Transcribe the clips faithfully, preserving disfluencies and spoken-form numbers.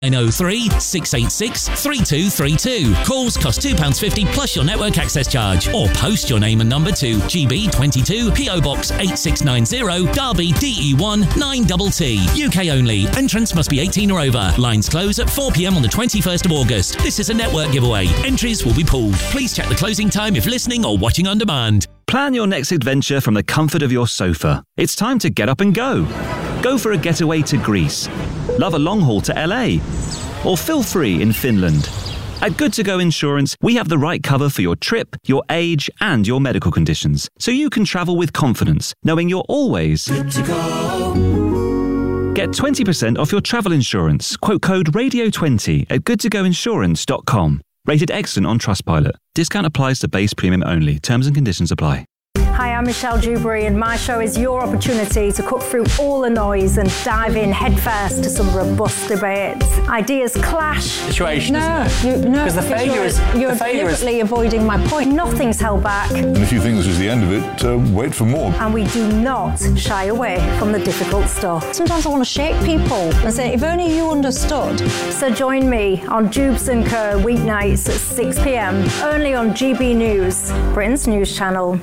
nine oh three, six eight six, three two three two. Calls cost two pounds fifty plus your network access charge. Or post your name and number to G B twenty-two, P O Box eight six nine zero, Derby, D E one nine T T. U K only. Entrants must be eighteen or over. Lines close at four p.m. on the twenty-first of August. This is a network giveaway. Entries will be pooled. Please check the closing time if listening or watching on demand. Plan your next adventure from the comfort of your sofa. It's time to get up and go. Go for a getaway to Greece. Love a long haul to L A. Or feel free in Finland. At Good To Go Insurance, we have the right cover for your trip, your age, and your medical conditions, so you can travel with confidence, knowing you're always good to go. Get twenty percent off your travel insurance. Quote code radio twenty at good to go insurance dot com. Rated excellent on Trustpilot. Discount applies to base premium only. Terms and conditions apply. Hi, I'm Michelle Dewberry, and my show is your opportunity to cut through all the noise and dive in headfirst to some robust debates. Ideas clash. Situation, no, isn't it? You, no, because the failure you're, is you're the failure deliberately is... avoiding my point. Nothing's held back. And if you think this is the end of it, uh, wait for more. And we do not shy away from the difficult stuff. Sometimes I want to shake people and say, if only you understood. So join me on Dubes and Co weeknights at six p.m. only on G B News, Britain's news channel.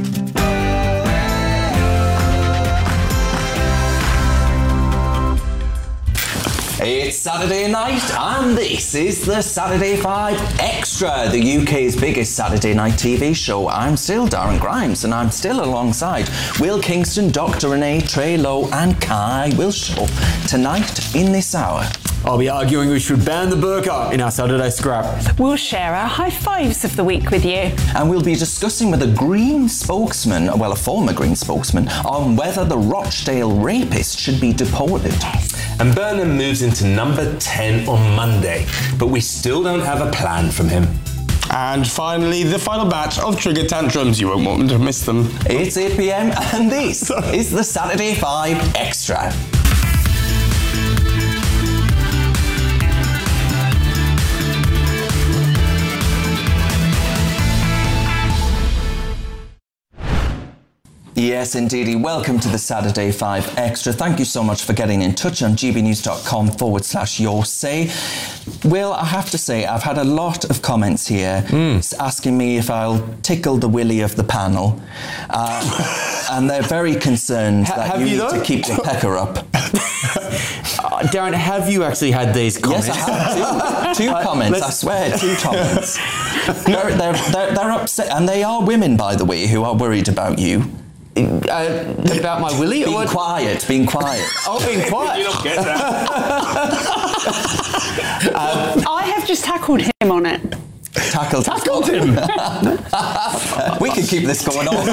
It's Saturday night, and this is the Saturday Five Extra, the U K's biggest Saturday night T V show. I'm still Darren Grimes, and I'm still alongside Will Kingston, Doctor Renee, Trey Lowe, and Kai Wilshaw. Tonight, in this hour, I'll be arguing we should ban the burqa in our Saturday scrap. We'll share our high fives of the week with you. And we'll be discussing with a Green spokesman, well, a former Green spokesman, on whether the Rochdale rapist should be deported. And Burnham moves into number ten on Monday, but we still don't have a plan from him. And finally, the final batch of Trigger Tantrums. You won't want to miss them. It's eight p.m. and this is the Saturday Five Extra. Yes, indeedy. Welcome to the Saturday Five Extra. Thank you so much for getting in touch on gbnews.com forward slash your say. Will, I have to say, I've had a lot of comments here mm. asking me if I'll tickle the willy of the panel. Uh, and they're very concerned ha- that you, you need though? to keep your pecker up. uh, Darren, have you actually had these comments? Yes, I have. Two, two uh, comments, I swear, two comments. they're, they're, they're, they're upset, and they are women, by the way, who are worried about you. Uh, about my willy? Being or quiet, being quiet. Oh, being quiet. You don't get that. um, I have just tackled him on it. Tackled, tackled him. We can keep this going on.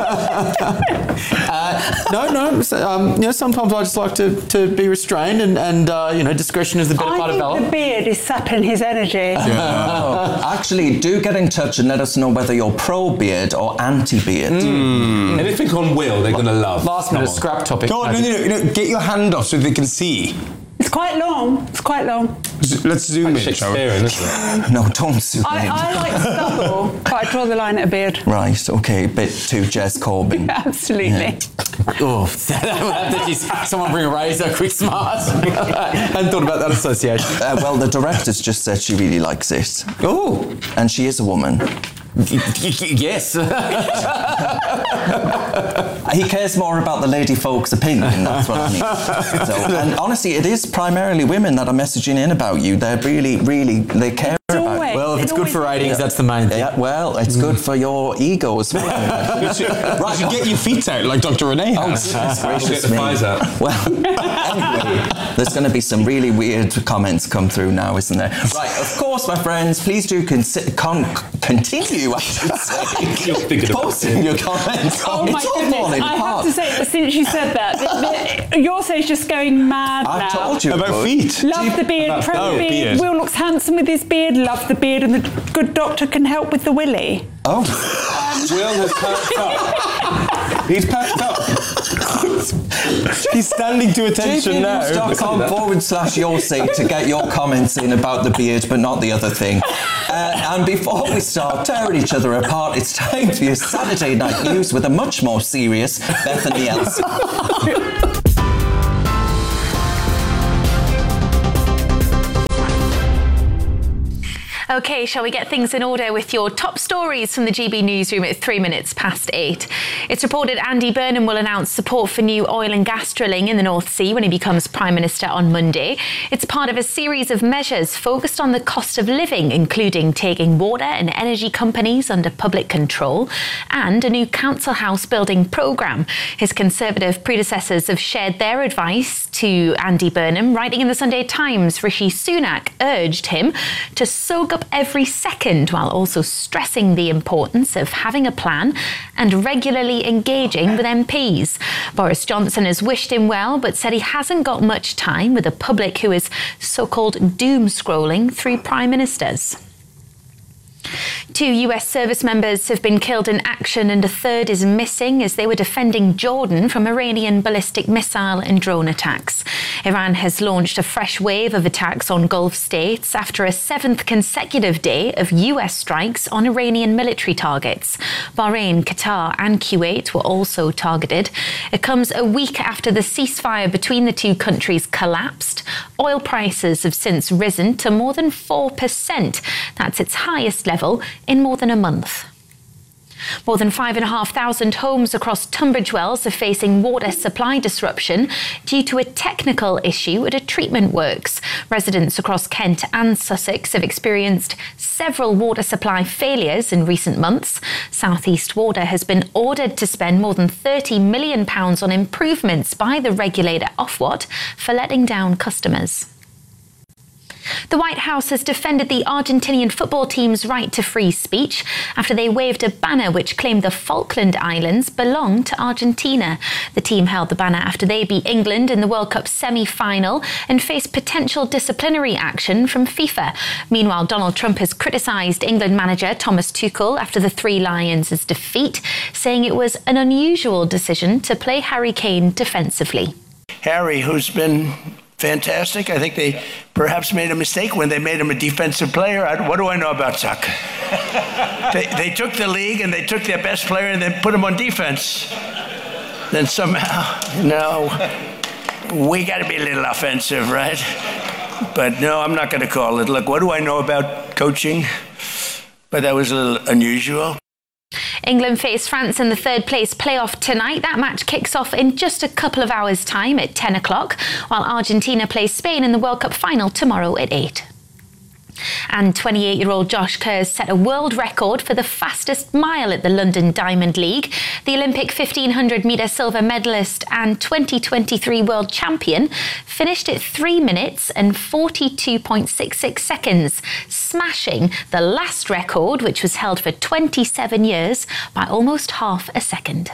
uh, no, no. So, um, you know, sometimes I just like to, to be restrained, and, and uh, you know, discretion is the better I part of valor. I think the beard is sapping his energy. Yeah. Oh, actually, do get in touch and let us know whether you're pro-beard or anti-beard. Mm. Anything on Will, they're going to love. Last minute scrap topic. Go on, no, no, no, get your hand off so they can see. It's quite long. It's quite long. Let's zoom in, shall we? Isn't it? No, don't zoom I, in. I like stubble, but I draw the line at a beard. Right, okay, a bit too Jez Corbyn. Yeah, absolutely. Yeah. Oh, someone bring a razor, quick smart. I hadn't thought about that association. Uh, well, the director's just said she really likes it. Oh. And she is a woman. Yes. He cares more about the lady folks' opinion, that's what I mean. So, and honestly, it is primarily women that are messaging in about you. They're really, really, they care It's about always, you. Well, if it's, it's good for ratings, yeah. That's the main thing. Yeah, well, it's mm. good for your ego as well. You should, right, you should get your feet out like Doctor Renee has. Oh, We'll get the thighs out. Well, anyway, there's going to be some really weird comments come through now, isn't there? Right, of course, my friends, please do consi- con- continue, I should say, posting your comments. Oh my it's goodness, I have to say, since you said that, the, the, your say's just going mad I now. I told you. About feet. Love the beard, pro oh, beard. beard. Will looks handsome with his beard, love the beard, and the good doctor can help with the willy. Oh. Um, Will has perked up. He's perked up. He's standing to attention now. gbnews.com forward slash your say to get your comments in about the beard, but not the other thing. Uh, and before we start tearing each other apart, it's time for your Saturday night news with a much more serious Bethany Elsie. OK, shall we get things in order with your top stories from the G B newsroom at three minutes past eight? It's reported Andy Burnham will announce support for new oil and gas drilling in the North Sea when he becomes Prime Minister on Monday. It's part of a series of measures focused on the cost of living, including taking water and energy companies under public control and a new council house building programme. His Conservative predecessors have shared their advice to Andy Burnham. Writing in the Sunday Times, Rishi Sunak urged him to soak up every second while also stressing the importance of having a plan and regularly engaging with M Ps. Boris Johnson has wished him well, but said he hasn't got much time with a public who is so-called doom scrolling through prime ministers. Two U S service members have been killed in action and a third is missing as they were defending Jordan from Iranian ballistic missile and drone attacks. Iran has launched a fresh wave of attacks on Gulf states after a seventh consecutive day of U S strikes on Iranian military targets. Bahrain, Qatar and Kuwait were also targeted. It comes a week after the ceasefire between the two countries collapsed. Oil prices have since risen to more than four percent. That's its highest level in more than a month. More than five and a half thousand homes across Tunbridge Wells are facing water supply disruption due to a technical issue at a treatment works. Residents across Kent and Sussex have experienced several water supply failures in recent months. South East Water has been ordered to spend more than thirty million pounds on improvements by the regulator Ofwat for letting down customers. The White House has defended the Argentinian football team's right to free speech after they waved a banner which claimed the Falkland Islands belonged to Argentina. The team held the banner after they beat England in the World Cup semi-final and faced potential disciplinary action from FIFA. Meanwhile, Donald Trump has criticised England manager Thomas Tuchel after the Three Lions' defeat, saying it was an unusual decision to play Harry Kane defensively. Harry, who's been fantastic. I think they perhaps made a mistake when they made him a defensive player. I, what do I know about soccer? they, they took the league and they took their best player and then put him on defense. Then somehow, no, we got to be a little offensive, right? But no, I'm not going to call it. Look, what do I know about coaching? But that was a little unusual. England face France in the third place playoff tonight. That match kicks off in just a couple of hours' time at ten o'clock, while Argentina plays Spain in the World Cup final tomorrow at eight. And twenty-eight-year-old Josh Kerr set a world record for the fastest mile at the London Diamond League. The Olympic fifteen hundred metre silver medalist and twenty twenty-three world champion finished at three minutes and forty-two point six six seconds, smashing the last record, which was held for twenty-seven years, by almost half a second.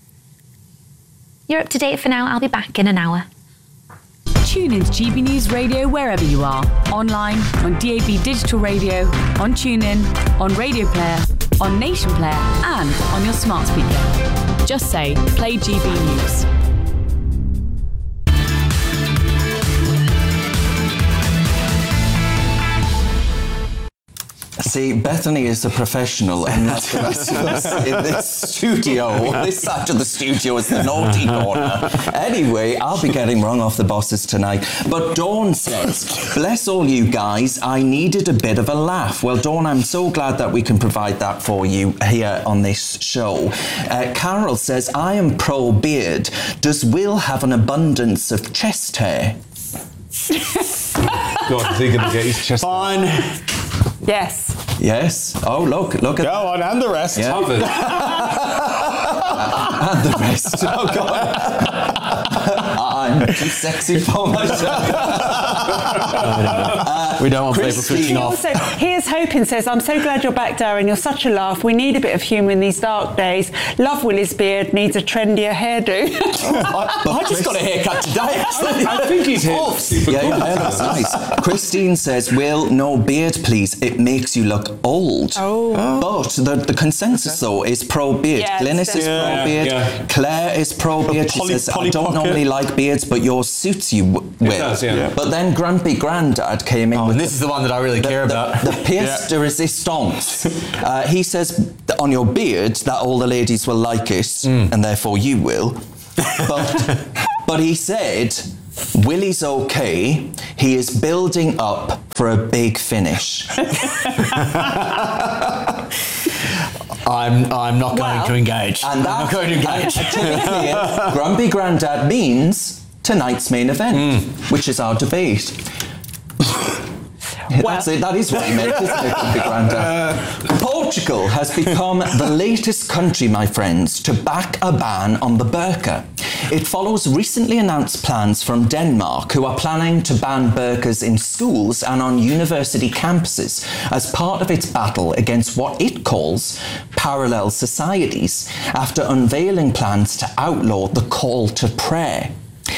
You're up to date for now. I'll be back in an hour. Tune in to G B News Radio wherever you are. Online, on D A B Digital Radio, on TuneIn, on Radio Player, on Nation Player and on your smart speaker. Just say, play G B News. See, Bethany is a professional and not the rest of us in this studio. This side of the studio is the naughty corner. Anyway, I'll be getting rung off the bosses tonight. But Dawn says, bless all you guys, I needed a bit of a laugh. Well, Dawn, I'm so glad that we can provide that for you here on this show. Uh, Carol says, I am pro-beard. Does Will have an abundance of chest hair? God, is he going to get his chest? Fine. Yes. Yes. Oh, look, look at Go on, and the rest. Yeah. Covered. And the rest. Oh, God. I'm too sexy for myself. uh, we don't want people Christine. switching off. Also, here's Hoping says, I'm so glad you're back, Darren. You're such a laugh. We need a bit of humour in these dark days. Love Willie's beard, needs a trendier hairdo. I, I just got a haircut today, actually. I think he's here. Yeah, yeah, yeah, that's nice. Christine says, Will, no beard, please. It makes you look old. Oh. But the, the consensus, though, is pro-beard. Yes, Glynis is yeah, pro-beard. yeah. Claire is pro-beard. She Polly- says, I Polly don't Pocket. normally like beards, but yours suits you, w- Will. does, yeah. Yeah. But then Grumpy Grandad came in Oh, with and this is the one that I really the, care the, about. the pièce de résistance. Uh, he says that on your beard that all the ladies will like it, Mm. and therefore you will. But, but he said Willie's okay. He is building up for a big finish. I'm I'm not going Well, to engage. And that, I'm not going to engage. And, and to be clear, Grumpy Grandad means tonight's main event, mm. which is our debate. Well, That's it. That is what he meant, isn't it, Grumpy Grandad? Portugal has become the latest country, my friends, to back a ban on the burqa. It follows recently announced plans from Denmark, who are planning to ban burqas in schools and on university campuses as part of its battle against what it calls parallel societies, after unveiling plans to outlaw the call to prayer.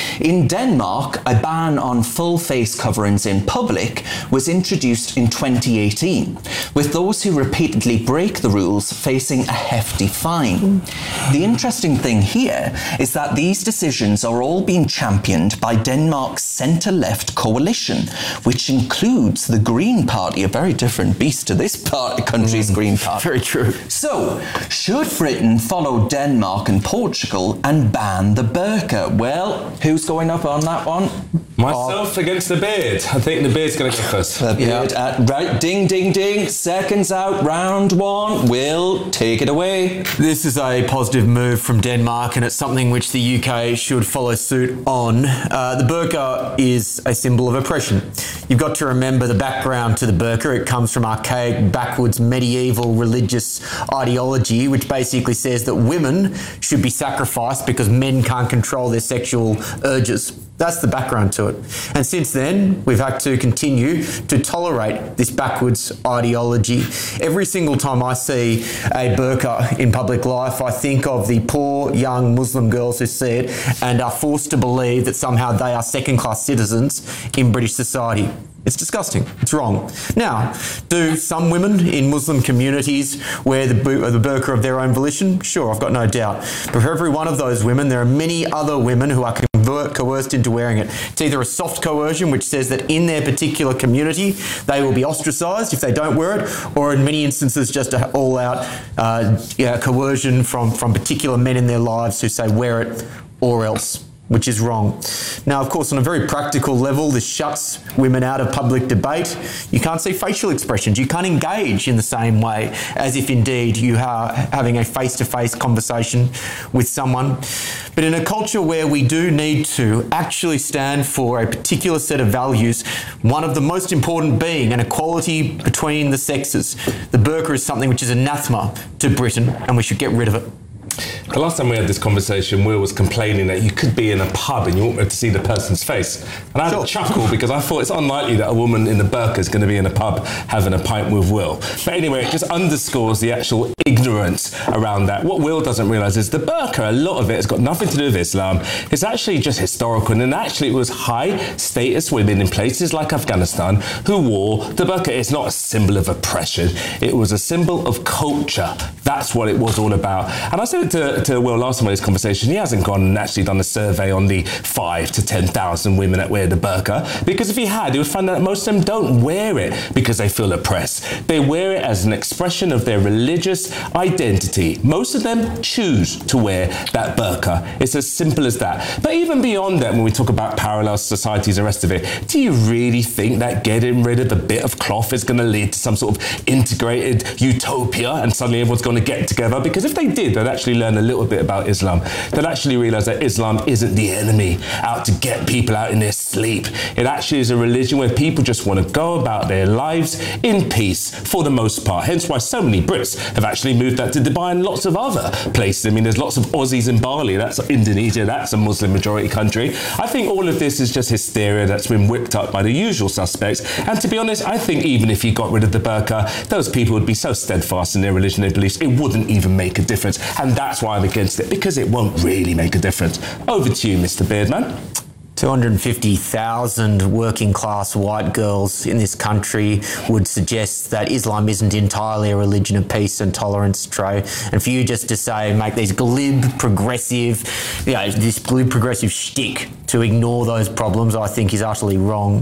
In Denmark, a ban on full face coverings in public was introduced in twenty eighteen, with those who repeatedly break the rules facing a hefty fine. The interesting thing here is that these decisions are all being championed by Denmark's centre-left coalition, which includes the Green Party, a very different beast to this part, country's mm, Green Party. Very true. So, should Britain follow Denmark and Portugal and ban the burqa? Well, who's going up on that one? Myself oh. against the beard. I think the beard's going to go first. The beard. Yeah. Uh, right, ding, ding, ding. Seconds out, round one. Will take it away. This is a positive move from Denmark, and it's something which the U K should follow suit on. Uh, the burqa is a symbol of oppression. You've got to remember the background to the burqa. It comes from archaic, backwards, medieval religious ideology, which basically says that women should be sacrificed because men can't control their sexual urges. That's the background to it. And since then, we've had to continue to tolerate this backwards ideology. Every single time I see a burqa in public life, I think of the poor young Muslim girls who see it and are forced to believe that somehow they are second-class citizens in British society. It's disgusting. It's wrong. Now, do some women in Muslim communities wear the, bu- the burqa of their own volition? Sure, I've got no doubt. But for every one of those women, there are many other women who are convert- coerced into wearing it. It's either a soft coercion, which says that in their particular community, they will be ostracised if they don't wear it, or in many instances, just an all-out uh, yeah, coercion from, from particular men in their lives who say wear it or else, which is wrong. Now, of course, on a very practical level, this shuts women out of public debate. You can't see facial expressions. You can't engage in the same way as if indeed you are having a face-to-face conversation with someone. But in a culture where we do need to actually stand for a particular set of values, one of the most important being an equality between the sexes, the burqa is something which is anathema to Britain, and we should get rid of it. The last time we had this conversation, Will was complaining that you could be in a pub and you won't be able to see the person's face. And I had sure. a chuckle because I thought it's unlikely that a woman in the burqa is going to be in a pub having a pint with Will. But anyway, it just underscores the actual ignorance around that. What Will doesn't realise is the burqa, a lot of it has got nothing to do with Islam. It's actually just historical. And actually it was high status women in places like Afghanistan who wore the burqa. It's not a symbol of oppression. It was a symbol of culture. That's what it was all about. And I said it to, to Will last time in this conversation, he hasn't gone and actually done a survey on the five to ten thousand women that wear the burqa, because if he had, he would find out that most of them don't wear it because they feel oppressed. They wear it as an expression of their religious identity. Most of them choose to wear that burqa. It's as simple as that. But even beyond that, when we talk about parallel societies and the rest of it, do you really think that getting rid of a bit of cloth is going to lead to some sort of integrated utopia and suddenly everyone's going to get together? Because if they did, they'd actually learn a little bit about Islam. They'd actually realise that Islam isn't the enemy out to get people out in their sleep. It actually is a religion where people just want to go about their lives in peace for the most part. Hence why so many Brits have actually moved out to Dubai and lots of other places. I mean, there's lots of Aussies in Bali. That's Indonesia. That's a Muslim majority country. I think all of this is just hysteria that's been whipped up by the usual suspects. And to be honest, I think even if you got rid of the burqa, those people would be so steadfast in their religion and beliefs, it wouldn't even make a difference. And that's why I'm against it, because it won't really make a difference. Over to you, Mister Beardman. two hundred fifty thousand working class white girls in this country would suggest that Islam isn't entirely a religion of peace and tolerance, Trey. And for you just to say, make these glib, progressive, you know, this glib, progressive shtick to ignore those problems, I think is utterly wrong.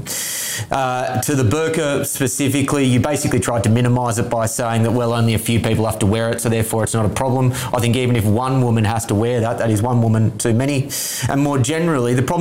Uh, to the burqa specifically, you basically tried to minimise it by saying that, well, only a few people have to wear it, so therefore it's not a problem. I think even if one woman has to wear that, that is one woman too many. And more generally, the problem of coercion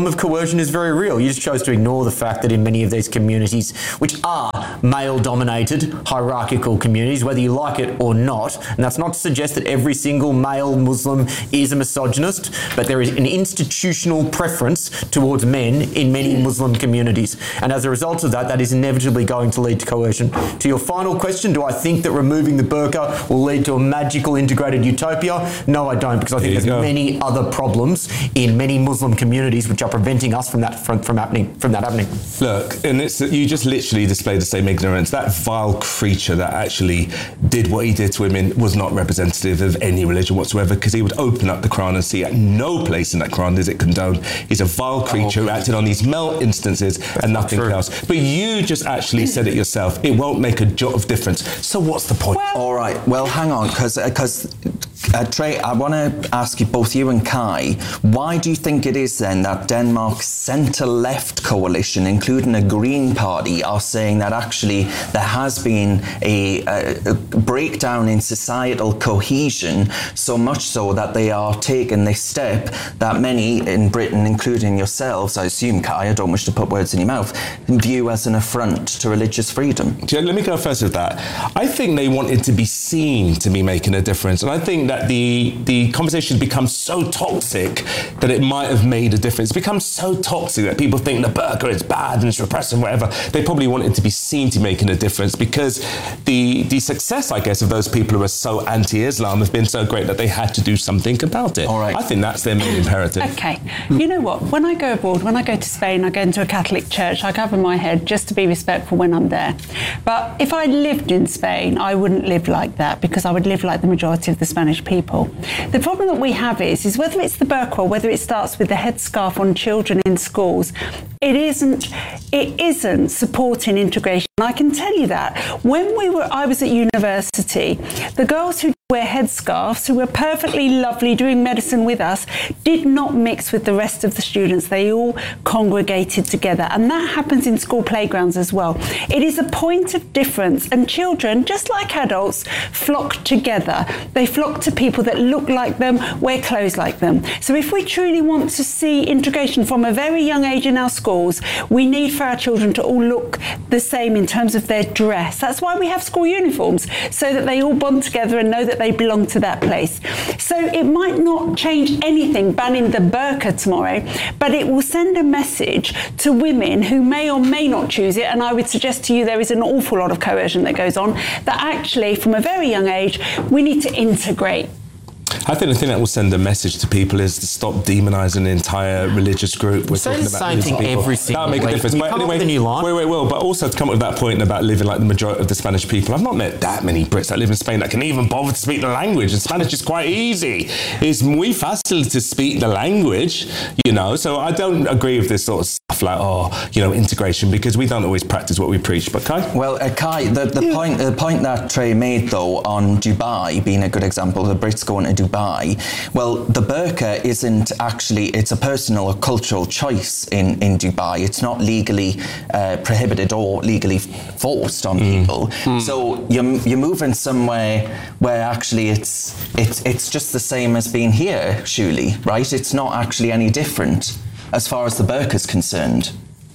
coercion is very real. You just chose to ignore the fact that in many of these communities, which are male-dominated, hierarchical communities, whether you like it or not, and that's not to suggest that every single male Muslim is a misogynist, but there is an institutional preference towards men in many Muslim communities. And as a result of that, that is inevitably going to lead to coercion. To your final question, do I think that removing the burqa will lead to a magical integrated utopia? No, I don't, because I think there's go. many other problems in many Muslim communities which are preventing us from that from, from happening from that happening. Look, and it's you just literally displayed the same ignorance. That vile creature that actually did what he did to women was not representative of any religion whatsoever, because he would open up the Quran and see at no place in that Quran is it condoned. He's a vile creature who acted on these male instances and nothing else. But you just actually said it yourself. It won't make a jot of difference. So what's the point? Well, all right. Well, hang on, because because. Uh, Trey, I want to ask you, both you and Kai, why do you think it is then that Denmark's centre-left coalition, including a Green Party, are saying that actually there has been a, a, a breakdown in societal cohesion, so much so that they are taking this step that many in Britain, including yourselves, I assume, Kai, I don't wish to put words in your mouth, view as an affront to religious freedom? Let me go first with that. I think they wanted to be seen to be making a difference, and I think that the the conversation becomes so toxic that it might have made a difference. It becomes so toxic that people think the burqa is bad and it's repressive, whatever. They probably wanted to be seen to be making a difference, because the the success, I guess, of those people who are so anti-Islam have been so great that they had to do something about it. All right. I think that's their main imperative. Okay. You know what? When I go abroad, when I go to Spain, I go into a Catholic church, I cover my head just to be respectful when I'm there. But if I lived in Spain, I wouldn't live like that, because I would live like the majority of the Spanish people. The problem that we have is, is whether it's the burqa or whether it starts with the headscarf on children in schools, it isn't, it isn't supporting integration. I can tell you that. When we were, I was at university, the girls who wear headscarves, who were perfectly lovely doing medicine with us, did not mix with the rest of the students. They all congregated together. And that happens in school playgrounds as well. It is a point of difference. And children, just like adults, flock together. They flock to people that look like them, wear clothes like them. So if we truly want to see integration from a very young age in our schools, we need for our children to all look the same in terms of their dress. That's why we have school uniforms, so that they all bond together and know that they belong to that place. So it might not change anything banning the burqa tomorrow, but it will send a message to women who may or may not choose it, and I would suggest to you there is an awful lot of coercion that goes on, that actually from a very young age we need to integrate. I think the thing that will send a message to people is to stop demonising an entire religious group. We're Say talking the about same thing people. every single That'll make a week. difference. You But come up anyway, with a new line. wait, wait, well, but also to come up with that point about living like the majority of the Spanish people. I've not met that many Brits that live in Spain that can even bother to speak the language. And Spanish is quite easy. It's muy fácil to speak the language, you know. So I don't agree with this sort of stuff like, oh, you know, integration, because we don't always practice what we preach. But Kai? Well, uh, Kai, the, the, yeah. point, the point that Trey made, though, on Dubai being a good example, the Brits going to Dubai, well, the burqa isn't actually, it's a personal or cultural choice in, in Dubai. It's not legally uh, prohibited or legally forced on mm. people. Mm. So you're, you're moving somewhere where actually it's, it's, it's just the same as being here, surely, right? It's not actually any different as far as the burqa is concerned.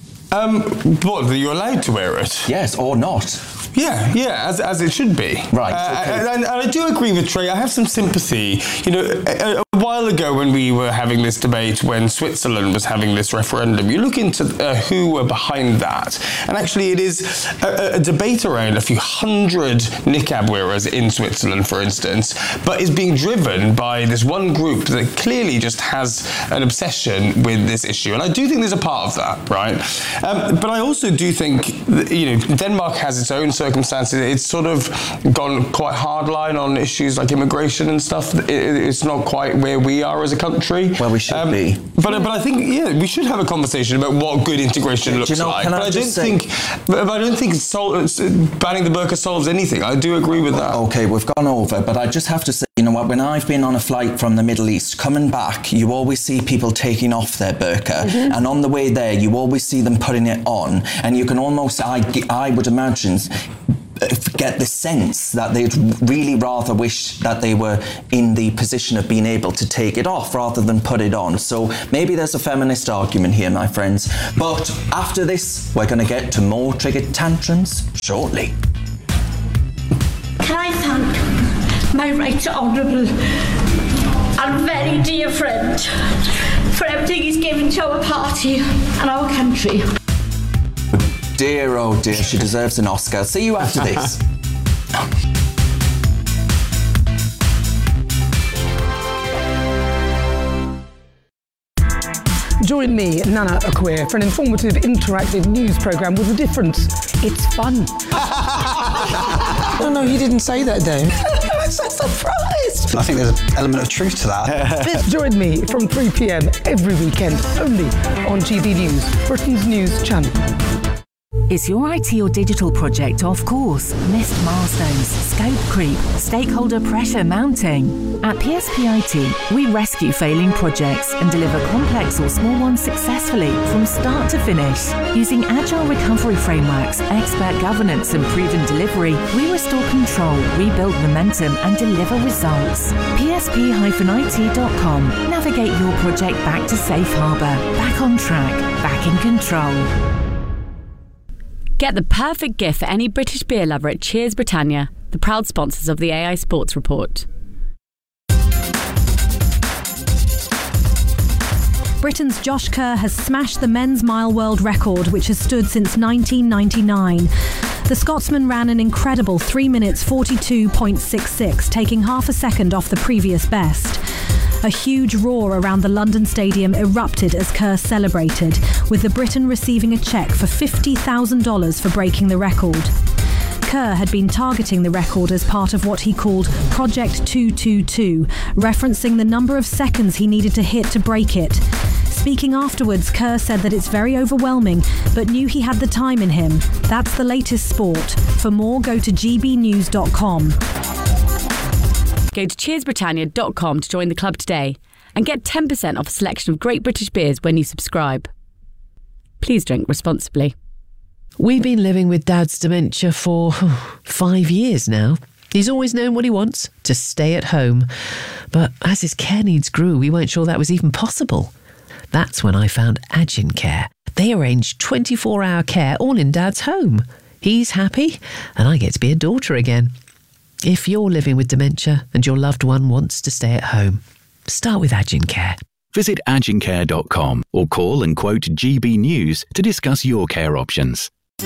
Um, what, that you're allowed to wear it? Yes, or not. Yeah, yeah, as, as it should be. Right. Uh, okay. and, and I do agree with Trey. I have some sympathy. You know, a, a while ago when we were having this debate, when Switzerland was having this referendum, you look into uh, who were behind that. And actually it is a, a debate around a few hundred niqab wearers in Switzerland, for instance, but is being driven by this one group that clearly just has an obsession with this issue. And I do think there's a part of that, right? Um, but I also do think, that, you know, Denmark has its own circumstances. It's sort of gone quite hardline on issues like immigration and stuff. It, it's not quite where we are as a country. Well, we should um, be. But but I think yeah, we should have a conversation about what good integration looks you know, like. But I, I don't say... think. But I don't think sol- banning the burqa solves anything. I do agree with that. Okay, we've gone over, but I just have to say, you know what? When I've been on a flight from the Middle East, coming back, you always see people taking off their burqa, mm-hmm. and on the way there, you always see them putting it on, and you can almost, I I would imagine, get the sense that they'd really rather wish that they were in the position of being able to take it off rather than put it on. So maybe there's a feminist argument here, my friends. But after this, we're going to get to more triggered tantrums shortly. Can I thank my right honourable and very dear friend for everything he's given to our party and our country. Dear, oh dear, she deserves an Oscar. See you after this. Join me, Nana Akweer, for an informative, interactive news programme with a difference. It's fun. No, no, you didn't say that, Dave. I'm so surprised. I think there's an element of truth to that. Join me from three p.m. every weekend, only on G B News, Britain's news channel. Is your I T or digital project off course? Missed milestones, scope creep, stakeholder pressure mounting? At P S P I T, we rescue failing projects and deliver complex or small ones successfully from start to finish. Using agile recovery frameworks, expert governance and proven delivery, we restore control, rebuild momentum and deliver results. P S P I T dot com. Navigate your project back to safe harbour, back on track, back in control. Get the perfect gift for any British beer lover at Cheers Britannia, the proud sponsors of the A I Sports Report. Britain's Josh Kerr has smashed the men's mile world record, which has stood since nineteen ninety-nine. The Scotsman ran an incredible three minutes forty-two point six six, taking half a second off the previous best. A huge roar around the London Stadium erupted as Kerr celebrated, with the Briton receiving a cheque for fifty thousand dollars for breaking the record. Kerr had been targeting the record as part of what he called Project two two two, referencing the number of seconds he needed to hit to break it. Speaking afterwards, Kerr said that it's very overwhelming, but knew he had the time in him. That's the latest sport. For more, go to g b news dot com. Go to cheers britannia dot com to join the club today and get ten percent off a selection of great British beers when you subscribe. Please drink responsibly. We've been living with Dad's dementia for five years now. He's always known what he wants, to stay at home. But as his care needs grew, we weren't sure that was even possible. That's when I found Agin Care. They arrange twenty-four hour care all in Dad's home. He's happy and I get to be a daughter again. If you're living with dementia and your loved one wants to stay at home, start with Agin Care. Visit agin care dot com or call and quote G B News to discuss your care options.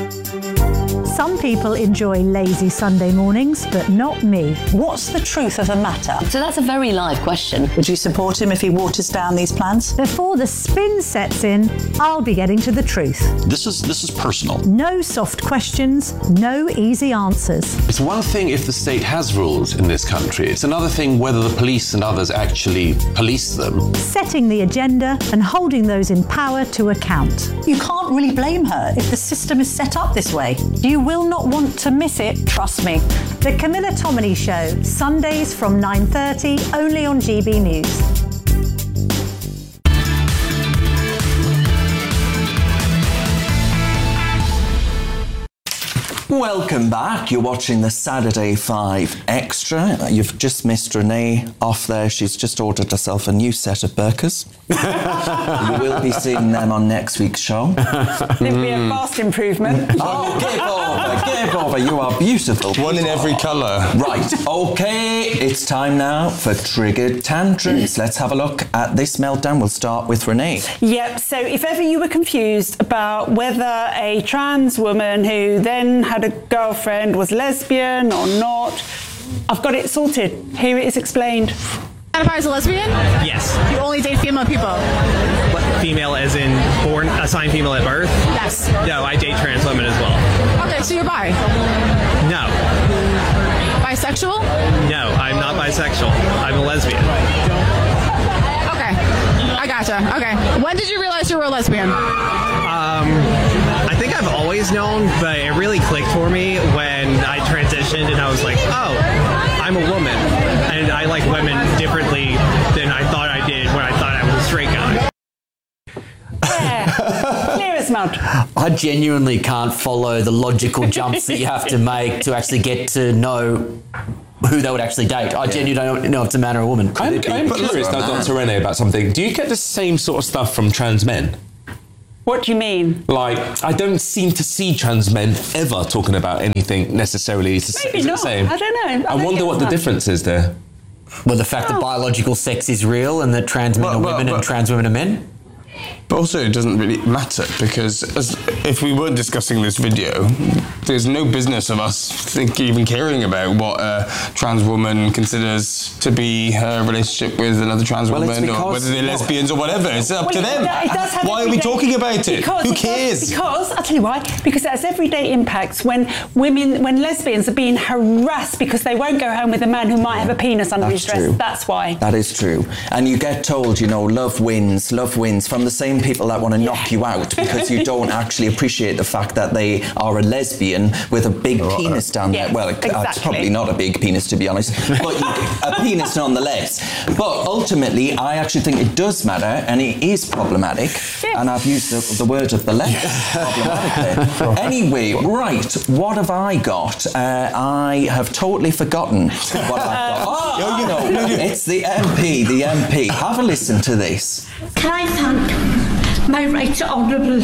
Some people enjoy lazy Sunday mornings, but not me. What's the truth of the matter? So that's a very live question. Would you support him if he waters down these plans? Before the spin sets in, I'll be getting to the truth. This is this is personal. No soft questions, no easy answers. It's one thing if the state has rules in this country. It's another thing whether the police and others actually police them. Setting the agenda and holding those in power to account. You can't really blame her if the system is set up this way. You will not want to miss it, trust me. The Camilla Tominey Show, Sundays from nine thirty, only on G B News. Welcome back. You're watching the Saturday five Extra. You've just missed Renee off there. She's just ordered herself a new set of burkas. You will be seeing them on next week's show. It'll be a vast improvement. Oh, give over, give over. You are beautiful. One in every colour. Right, okay. It's time now for Triggered Tantrums. Let's have a look at this meltdown. We'll start with Renee. Yep, so if ever you were confused about whether a trans woman who then had a girlfriend was lesbian or not, I've got it sorted. Here it is explained. Identify as a lesbian? Yes. You only date female people? What, female as in born, assigned female at birth? Yes. No, I date trans women as well. Okay, so you're bi? No. Bisexual? No, I'm not bisexual. I'm a lesbian. Okay, I gotcha. Okay. When did you realize you were a lesbian? Um, I think I've always known, but it really clicked for me when I transitioned and I was like, oh, I'm a woman. And I like women differently than I thought I did when I thought I was a straight guy. Yeah, clear as mud. I genuinely can't follow the logical jumps that you have to make to actually get to know who they would actually date. I genuinely don't know if it's a man or a woman. I'm, I'm curious now, Doctor Renee, about something. Do you get the same sort of stuff from trans men? What do you mean? Like, I don't seem to see trans men ever talking about anything necessarily. Is Maybe it not. the same? I don't know. I, I don't wonder get what the that. difference is there. Well, the fact that biological sex is real and that trans men Well, are well, women well- and trans women are men? But also, it doesn't really matter because as, if we weren't discussing this video, there's no business of us think, even caring about what a trans woman considers to be her relationship with another trans Well, it's woman, or because- whether they're lesbians or whatever. It's up to Well, them. it- it does have Why are we everyday- talking about it? Because Who it does- cares? Because, I'll tell you why, because it has everyday impacts when women, when lesbians are being harassed because they won't go home with a man who might have a penis under That's his dress. true. That's why. That is true. And you get told, you know, love wins, love wins from the same people that want to knock you out because you don't actually appreciate the fact that they are a lesbian with a big penis down there. Yes, Well, it- it's exactly. probably not a big penis, to be honest, but you, a penis nonetheless. But ultimately, I actually think it does matter and it is problematic. And I've used the, the word of the left, problematic there. Anyway, right, what have I got? Uh, I have totally forgotten what I've got. Oh, you know, it's the M P, the M P. Have a listen to this. Can I thank my right honourable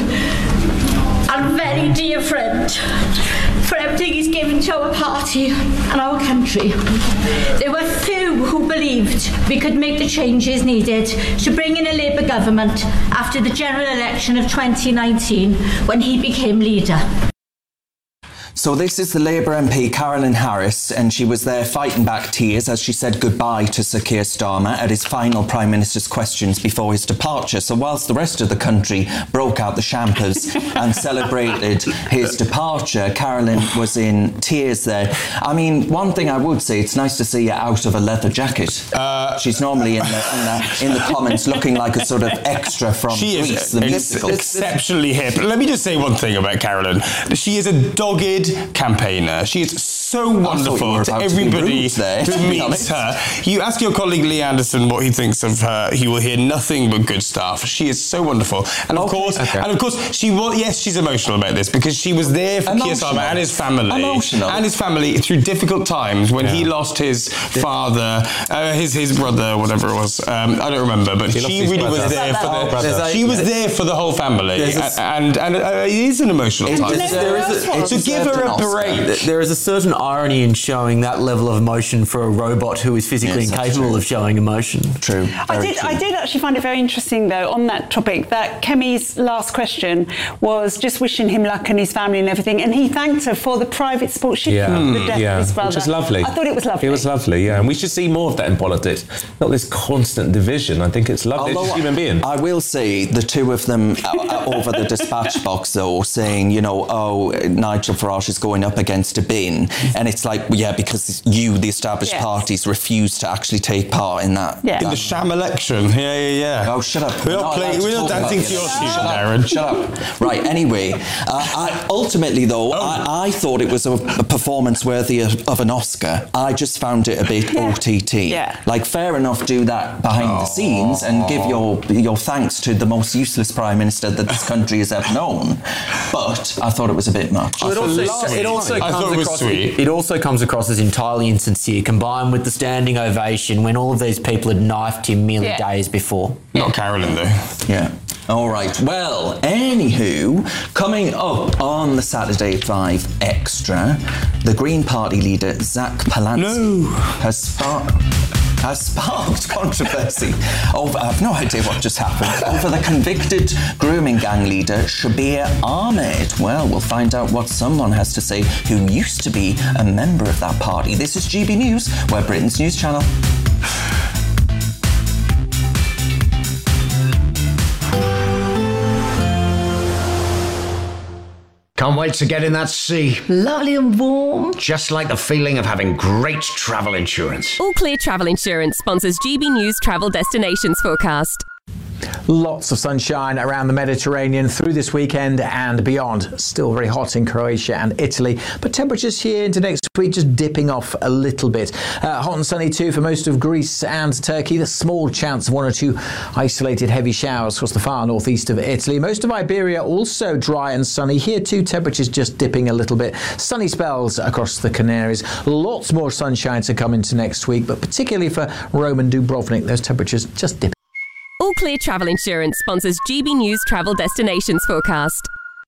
and very dear friend for everything he's given to our party and our country? There were few who believed we could make the changes needed to bring in a Labour government after the general election of twenty nineteen when he became leader. So this is the Labour M P Carolyn Harris, and she was there fighting back tears as she said goodbye to Sir Keir Starmer at his final Prime Minister's questions before his departure. So whilst the rest of the country broke out the champers and celebrated his departure, Carolyn was in tears there. I mean, one thing I would say, it's nice to see her out of a leather jacket. Uh, She's normally in the, in, the, in the comments looking like a sort of extra from She Grease, is the ex- musical. exceptionally hip. Let me just say one thing about Carolyn. She is a dogged campaigner. She is so wonderful were to about to be everybody rude there, to who be meets honest. her. You ask your colleague Lee Anderson what he thinks of her, he will hear nothing but good stuff. She is so wonderful. And of course, and of course, she was, yes, she's emotional about this because she was there for Keir Emotional. Starmer and his family. Emotional. And his family through difficult times when he lost his father, uh, his his brother, whatever it was. Um, I don't remember, but He lost she his really was brother. there for Oh, the. brother. She was there for the whole family, There's a- and and, and uh, it is an emotional time. There is a- to give her a parade. There is a certain irony in showing that level of emotion for a robot who is physically Yes, that's incapable true. of showing emotion. True. I did. I did actually find it very interesting, though, on that topic. That Kemi's last question was just wishing him luck and his family and everything, and he thanked her for the private support she Yeah, gave the death yeah, of his brother, which is lovely. I thought it was lovely. It was lovely, yeah, and we should see more of that in politics. Not this constant division. I think it's lovely. It's just a human being. I will say the two of them uh, over the dispatch box, though, saying, you know, oh, Nigel Farage is going up against a bin, and it's like, yeah, because you, the established Yes. parties, refuse to actually take part in that. Yeah. In the sham election. Yeah, yeah, yeah. Oh, shut up. We're We're not not playing, allowed we're to not talk dancing about to your this. tune, Shut up. Darren. Shut up. Right, anyway, uh, I, ultimately, though, I, I thought it was a, a performance worthy of, of an Oscar. I just found it a bit O T T. Yeah. Like, fair enough, do that behind the scenes and give your your thanks to the most useless Prime Minister that this country has ever known. But I thought it was a bit much. It also, it also I comes thought it was across. sweet. It also comes across as entirely insincere, combined with the standing ovation when all of these people had knifed him merely Yeah. days before. Not Carolyn, though. Yeah. All right. Well, anywho, coming up on the Saturday at five Extra, the Green Party leader Zach Palance No. has sparked. Has sparked controversy over, I have no idea what just happened, over the convicted grooming gang leader Shabir Ahmed. Well, we'll find out what someone has to say who used to be a member of that party. This is G B News, we're Britain's news channel. Can't wait to get in that sea. Lovely and warm. Just like the feeling of having great travel insurance. All Clear Travel Insurance sponsors G B News Travel Destinations Forecast. Lots of sunshine around the Mediterranean through this weekend and beyond. Still very hot in Croatia and Italy, but temperatures here into next week just dipping off a little bit. Uh, hot and sunny too for most of Greece and Turkey. There's small chance of one or two isolated heavy showers across the far northeast of Italy. Most of Iberia also dry and sunny. Here too, temperatures just dipping a little bit. Sunny spells across the Canaries. Lots more sunshine to come into next week, but particularly for Rome and Dubrovnik, those temperatures just dipping. All Clear Travel Insurance sponsors G B News Travel Destinations Forecast.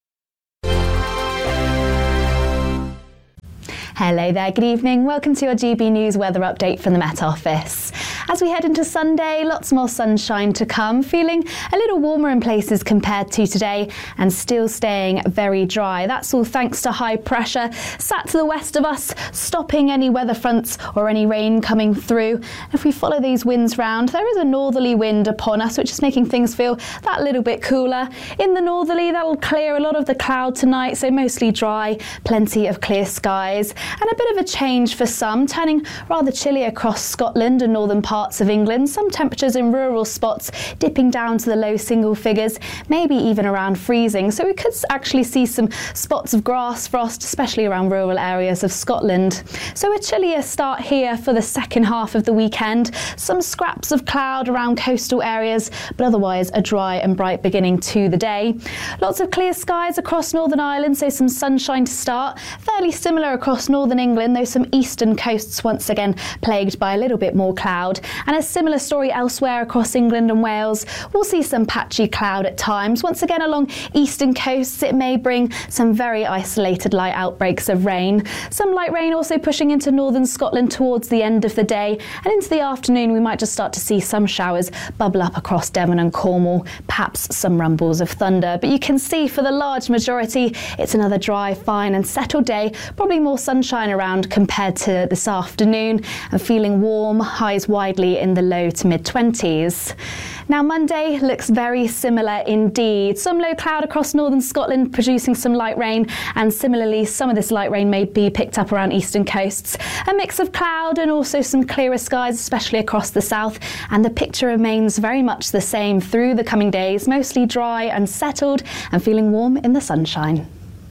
Hello there, good evening. Welcome to your G B News weather update from the Met Office. As we head into Sunday, lots more sunshine to come, feeling a little warmer in places compared to today and still staying very dry. That's all thanks to high pressure sat to the west of us, stopping any weather fronts or any rain coming through. If we follow these winds round, there is a northerly wind upon us, which is making things feel that little bit cooler. In the northerly, that'll clear a lot of the cloud tonight, so mostly dry, plenty of clear skies. And a bit of a change for some, turning rather chilly across Scotland and northern parts of England. Some temperatures in rural spots dipping down to the low single figures, maybe even around freezing. So we could actually see some spots of grass frost, especially around rural areas of Scotland. So a chillier start here for the second half of the weekend. Some scraps of cloud around coastal areas, but otherwise a dry and bright beginning to the day. Lots of clear skies across Northern Ireland, so some sunshine to start. Fairly similar across northern England, though some eastern coasts once again plagued by a little bit more cloud. And a similar story elsewhere across England and Wales. We'll see some patchy cloud at times. Once again along eastern coasts, it may bring some very isolated light outbreaks of rain. Some light rain also pushing into northern Scotland towards the end of the day, and into the afternoon we might just start to see some showers bubble up across Devon and Cornwall, perhaps some rumbles of thunder. But you can see for the large majority it's another dry, fine and settled day, probably more sunshine around compared to this afternoon, and feeling warm, highs widely in the low to mid twenties. Now Monday looks very similar indeed. Some low cloud across northern Scotland producing some light rain, and similarly some of this light rain may be picked up around eastern coasts. A mix of cloud and also some clearer skies, especially across the south, and the picture remains very much the same through the coming days, mostly dry and settled and feeling warm in the sunshine.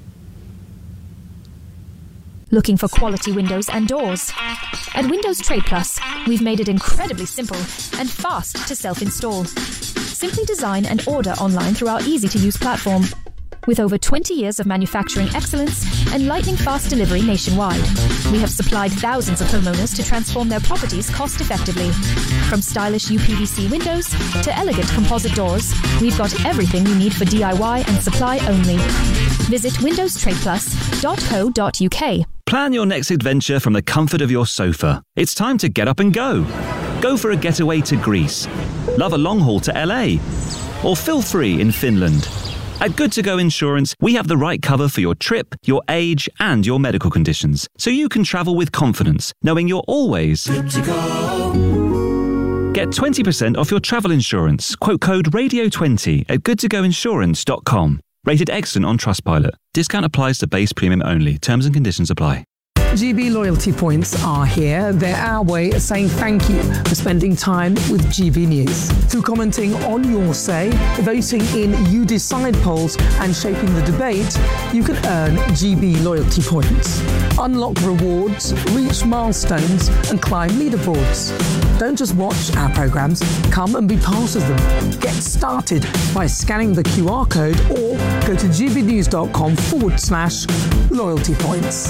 Looking for quality windows and doors? At Windows Trade Plus, we've made it incredibly simple and fast to self-install. Simply design and order online through our easy-to-use platform. With over twenty years of manufacturing excellence and lightning-fast delivery nationwide, we have supplied thousands of homeowners to transform their properties cost-effectively. From stylish U P V C windows to elegant composite doors, we've got everything you need for D I Y and supply only. Visit windows trade plus dot co dot U K. Plan your next adventure from the comfort of your sofa. It's time to get up and go. Go for a getaway to Greece. Love a long haul to L A. Or feel free in Finland. At Good To Go Insurance, we have the right cover for your trip, your age, and your medical conditions, so you can travel with confidence, knowing you're always good to go. Get twenty percent off your travel insurance. Quote code radio twenty at good to go insurance dot com. Rated excellent on Trustpilot. Discount applies to base premium only. Terms and conditions apply. G B loyalty points are here. They're our way of saying thank you for spending time with G B News. Through commenting on your say, voting in You Decide polls and shaping the debate, you can earn G B loyalty points. Unlock rewards, reach milestones and climb leaderboards. Don't just watch our programmes, come and be part of them. Get started by scanning the Q R code or go to gbnews.com forward slash loyalty points.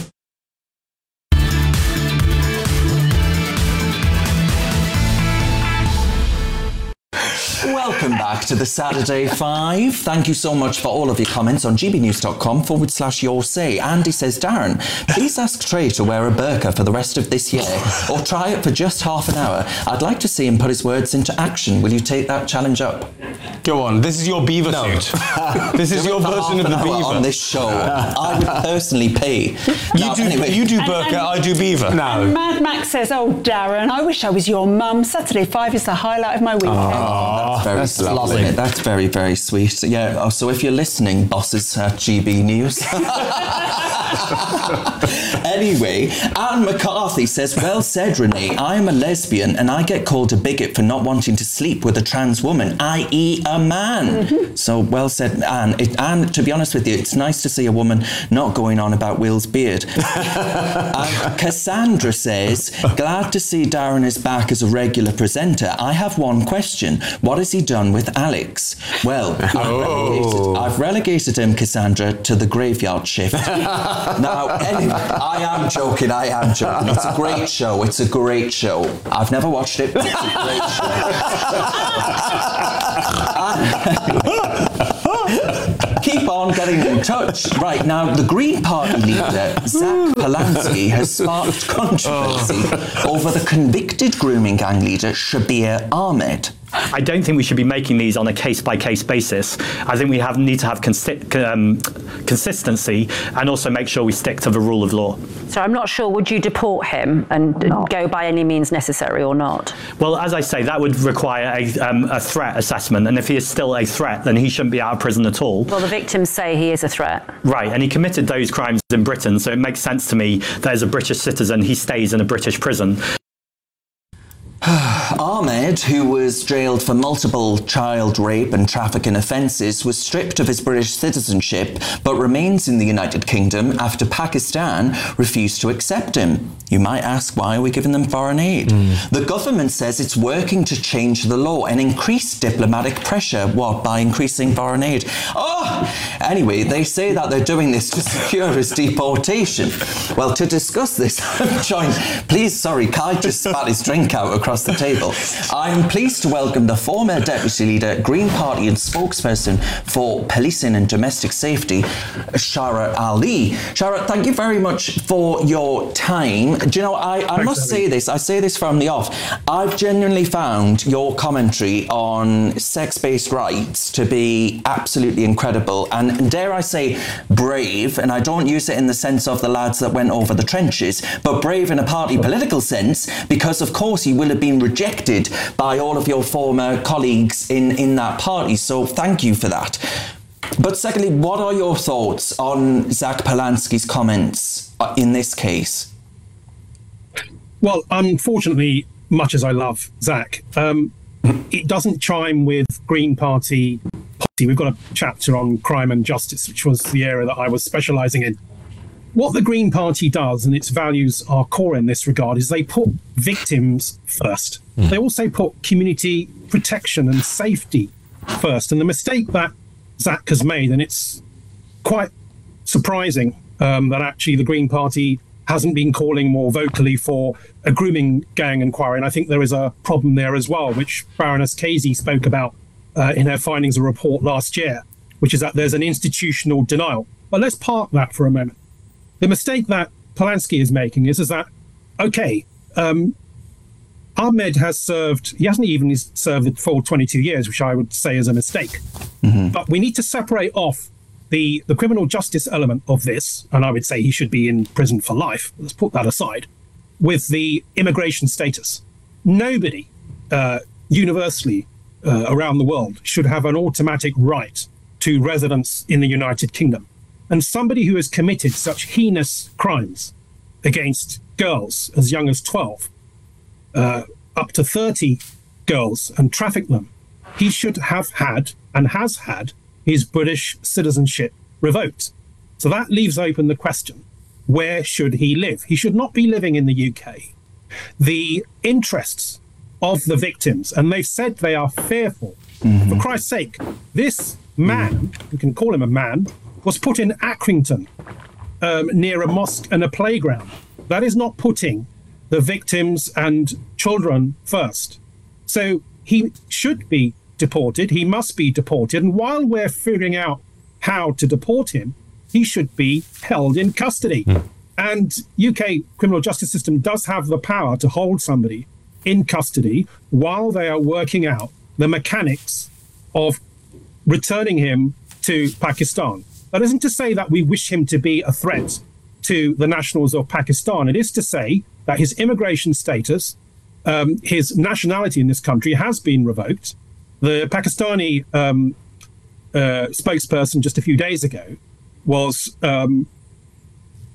Welcome back to the Saturday Five. Thank you so much for all of your comments on gbnews.com forward slash your say. Andy says, Darren, please ask Trey to wear a burqa for the rest of this year or try it for just half an hour. I'd like to see him put his words into action. Will you take that challenge up? Go on, this is your beaver No. suit. This is your version of the beaver. On this show, I would personally pay. You Now, do, anyway. you do And- burqa, and- I do beaver. And Mad Max says, oh, Darren, I wish I was your mum. Saturday Five is the highlight of my weekend. Oh, that's very that's sweet. lovely. That's very, very sweet. Yeah, oh, so if you're listening, bosses at G B News. Anyway, Anne McCarthy says, well said, Renee. I am a lesbian and I get called a bigot for not wanting to sleep with a trans woman, that is a man. Mm-hmm. So well said, Anne. It, Anne, to be honest with you, it's nice to see a woman not going on about Will's beard. And Cassandra says, glad to see Darren is back as a regular presenter. I have one question. What has he done with Alex? Well, I've, relegated, I've relegated him, Cassandra, to the graveyard shift. Now, anyway, I am joking, I am joking. It's a great show, it's a great show. I've never watched it, but it's a great show. Keep on getting in touch. Right, now, the Green Party leader, Zach Polanski, has sparked controversy oh. over the convicted grooming gang leader, Shabir Ahmed. I don't think we should be making these on a case-by-case basis. I think we have need to have consi- um, consistency and also make sure we stick to the rule of law. So I'm not sure, would you deport him and no. go by any means necessary or not? Well, as I say, that would require a, um, a threat assessment, and if he is still a threat, then he shouldn't be out of prison at all. Well, the victims say he is a threat. Right, and he committed those crimes in Britain, so it makes sense to me that as a British citizen, he stays in a British prison. Ahmed, who was jailed for multiple child rape and trafficking offences, was stripped of his British citizenship but remains in the United Kingdom after Pakistan refused to accept him. You might ask, why are we giving them foreign aid? Mm. The government says it's working to change the law and increase diplomatic pressure. What, by increasing foreign aid? Oh! Anyway, they say that they're doing this to secure his deportation. Well, to discuss this, I'm joined... Please, sorry, Kai just spat his drink out across the table. I am pleased to welcome the former Deputy Leader, Green Party and spokesperson for Policing and Domestic Safety, Shara Ali. Shara, thank you very much for your time. Do you know, I, I must say this, I say this from the off, I've genuinely found your commentary on sex-based rights to be absolutely incredible and, dare I say, brave, and I don't use it in the sense of the lads that went over the trenches, but brave in a party political sense, because of course you will have been rejected by all of your former colleagues in, in that party, so thank you for that. But secondly, what are your thoughts on Zach Polanski's comments in this case? Well, unfortunately, much as I love Zach, um, it doesn't chime with Green Party policy. We've got a chapter on crime and justice, which was the area that I was specialising in. What the Green Party does, and its values are core in this regard, is they put victims first. Mm. They also put community protection and safety first. And the mistake that Zach has made, and it's quite surprising um, that actually the Green Party hasn't been calling more vocally for a grooming gang inquiry. And I think there is a problem there as well, which Baroness Casey spoke about uh, in her findings of report last year, which is that there's an institutional denial. But let's park that for a moment. The mistake that Polanski is making is, is that, okay, um, Ahmed has served, he hasn't even served the full twenty-two years, which I would say is a mistake. Mm-hmm. But we need to separate off the, the criminal justice element of this, and I would say he should be in prison for life, let's put that aside, with the immigration status. Nobody, uh, universally uh, around the world, should have an automatic right to residence in the United Kingdom. And somebody who has committed such heinous crimes against girls as young as twelve, uh, up to thirty girls, and trafficked them, he should have had and has had his British citizenship revoked. So that leaves open the question, where should he live? He should not be living in the U K. The interests of the victims, and they've said they are fearful. Mm-hmm. For Christ's sake, this man, we can call him a man, was put in Accrington, um, near a mosque and a playground. That is not putting the victims and children first. So he should be deported. He must be deported. And while we're figuring out how to deport him, he should be held in custody. Mm. And U K criminal justice system does have the power to hold somebody in custody while they are working out the mechanics of returning him to Pakistan. That isn't to say that we wish him to be a threat to the nationals of Pakistan. It is to say that his immigration status, um, his nationality in this country has been revoked. The Pakistani um, uh, spokesperson just a few days ago was um,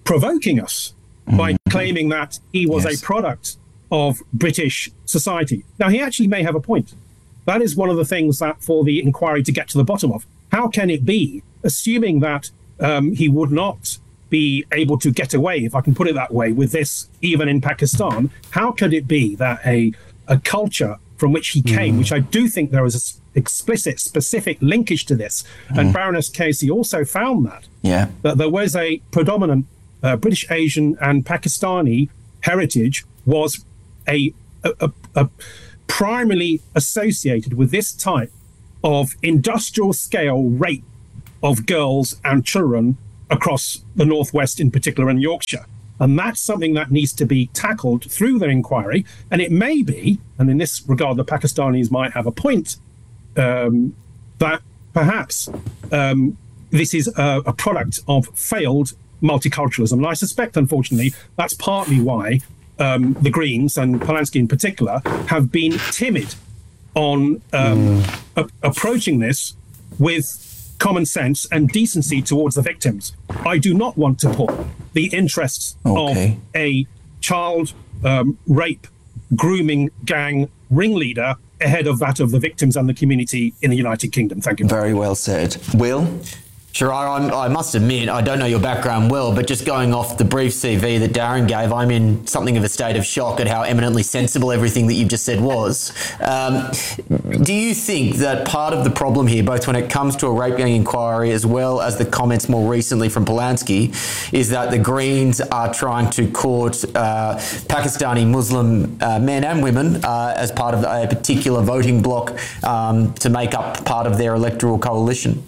provoking us by claiming that he was Yes. a product of British society. Now, he actually may have a point. That is one of the things that for the inquiry to get to the bottom of. How can it be, assuming that um, he would not be able to get away, if I can put it that way, with this even in Pakistan, how could it be that a, a culture from which he came, Mm. which I do think there is an explicit, specific linkage to this, and Mm. Baroness Casey also found that, Yeah. that there was a predominant uh, British, Asian and Pakistani heritage was a, a, a, a primarily associated with this type of industrial scale rape of girls and children across the Northwest in particular and Yorkshire. And that's something that needs to be tackled through the inquiry. And it may be, and in this regard, the Pakistanis might have a point, um, that perhaps um, this is a, a product of failed multiculturalism. And I suspect, unfortunately, that's partly why um, the Greens, and Polanski in particular, have been timid on um, a- approaching this with common sense and decency towards the victims. I do not want to put the interests Okay. of a child um, rape grooming gang ringleader ahead of that of the victims and the community in the United Kingdom. Thank you. Very well said. Will? Sure, I'm, I must admit, I don't know your background well, but just going off the brief C V that Darren gave, I'm in something of a state of shock at how eminently sensible everything that you've just said was. Um, do you think that part of the problem here, both when it comes to a rape gang inquiry as well as the comments more recently from Polanski, is that the Greens are trying to court uh, Pakistani Muslim uh, men and women uh, as part of a particular voting bloc um, to make up part of their electoral coalition?